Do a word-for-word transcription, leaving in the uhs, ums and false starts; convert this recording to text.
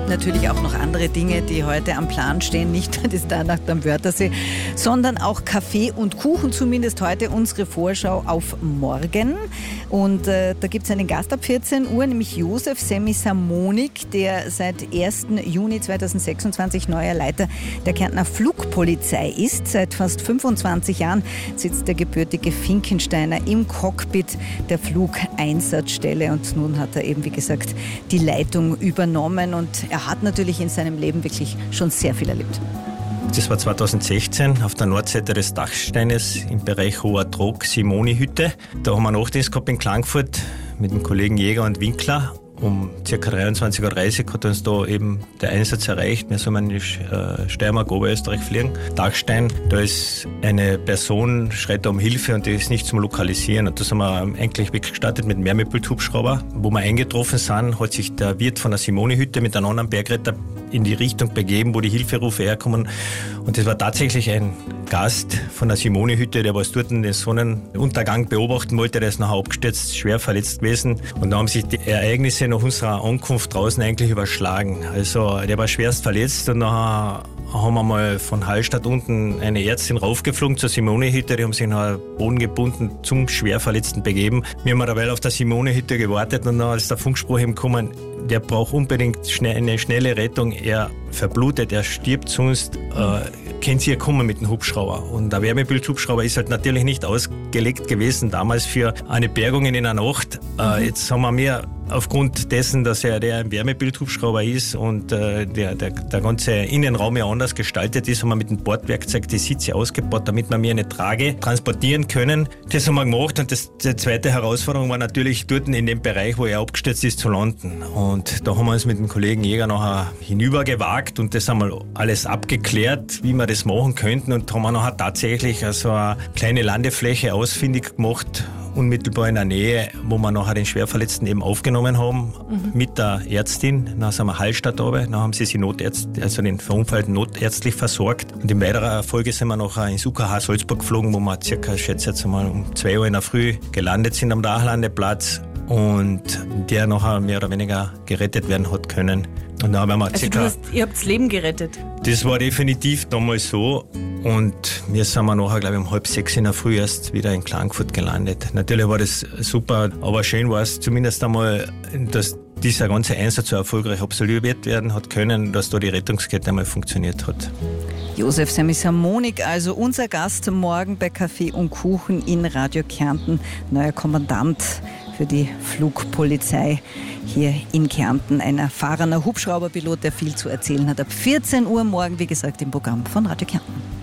gibt natürlich auch noch andere Dinge, die heute am Plan stehen. Nicht nur die Starnacht am Wörthersee, sondern auch Kaffee und Kuchen, zumindest heute unsere Vorschau auf morgen. Und äh, da gibt es einen Gast ab vierzehn Uhr, nämlich Josef Semisamonik, der seit ersten Juni zweitausendsechsundzwanzig neuer Leiter der Kärntner Flugpolizei ist. Seit fast fünfundzwanzig Jahren sitzt der gebürtige Finkensteiner im Cockpit der Flugeinsatzstelle und nun hat er eben, wie gesagt, die Leitung übernommen und er hat natürlich in seinem Leben wirklich schon sehr viel erlebt. Das war zweitausendsechzehn auf der Nordseite des Dachsteines im Bereich Hoher Trog, Simoni-Hütte. Da haben wir Nachtdienst gehabt in Klagenfurt mit dem Kollegen Jäger und Winkler. Um ca. dreiundzwanzig Uhr dreißig hat uns da eben der Einsatz erreicht. Wir sollen in die Steiermark, Oberösterreich fliegen. Dachstein, da ist eine Person, schreit da um Hilfe und die ist nicht zum Lokalisieren. Und da sind wir eigentlich weggestartet mit einem Wärmebildhubschrauber. Wo wir eingetroffen sind, hat sich der Wirt von der Simoni-Hütte mit einem anderen Bergretter in die Richtung begeben, wo die Hilferufe herkommen. Und das war tatsächlich ein Gast von der Simoni-Hütte, der was dort den Sonnenuntergang beobachten wollte. Der ist nachher abgestürzt, schwer verletzt gewesen. Und da haben sich die Ereignisse nach unserer Ankunft draußen eigentlich überschlagen. Also der war schwerst verletzt und nachher haben wir mal von Hallstatt unten eine Ärztin raufgeflogen zur Simoni-Hütte. Die haben sich nachher bodengebunden zum Schwerverletzten begeben. Wir haben derweil auf der Simoni-Hütte gewartet und dann ist der Funkspruch eben gekommen, der braucht unbedingt schnell, eine schnelle Rettung. Er verblutet, er stirbt sonst. Äh, können Sie hier kommen mit dem Hubschrauber? Und der Wärmebildhubschrauber ist halt natürlich nicht ausgelegt gewesen damals für eine Bergung in einer Nacht. Äh, jetzt haben wir mehr aufgrund dessen, dass er der ein Wärmebildhubschrauber ist und äh, der, der, der ganze Innenraum ja anders gestaltet ist, haben wir mit dem Bordwerkzeug die Sitze ausgebaut, damit wir mir eine Trage transportieren können. Das haben wir gemacht und das, die zweite Herausforderung war natürlich dort in dem Bereich, wo er abgestürzt ist, zu landen. Und da haben wir uns mit dem Kollegen Jäger nachher hinübergewagt und das haben wir alles abgeklärt, wie wir das machen könnten und haben wir nachher tatsächlich also eine kleine Landefläche ausfindig gemacht, unmittelbar in der Nähe, wo wir nachher den Schwerverletzten eben aufgenommen haben, mhm. mit der Ärztin. Dann sind wir Hallstatt runter, dann haben sie sie Notärzt, also den Verunfallten notärztlich versorgt. Und in weiterer Folge sind wir nachher ins U K H Salzburg geflogen, wo wir circa, ich schätze jetzt mal, um zwei Uhr in der Früh gelandet sind am Dachlandeplatz und der nachher mehr oder weniger gerettet werden hat können. Und dann haben wir also circa, du hast, ihr habt das Leben gerettet? Das war definitiv damals so. Und wir sind wir nachher, glaube ich, um halb sechs in der Früh erst wieder in Klagenfurt gelandet. Natürlich war das super, aber schön war es zumindest einmal, dass dieser ganze Einsatz so erfolgreich absolviert werden hat können, dass da die Rettungskette einmal funktioniert hat. Josef Semisamonik, also unser Gast morgen bei Kaffee und Kuchen in Radio Kärnten, neuer Kommandant für die Flugpolizei hier in Kärnten. Ein erfahrener Hubschrauberpilot, der viel zu erzählen hat. Ab vierzehn Uhr morgen, wie gesagt, im Programm von Radio Kärnten.